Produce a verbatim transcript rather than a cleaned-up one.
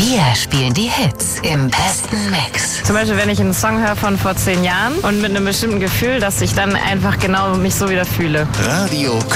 Wir spielen die Hits im besten Mix. Zum Beispiel, wenn ich einen Song höre von vor zehn Jahren und mit einem bestimmten Gefühl, dass ich dann einfach genau mich so wieder fühle. Radio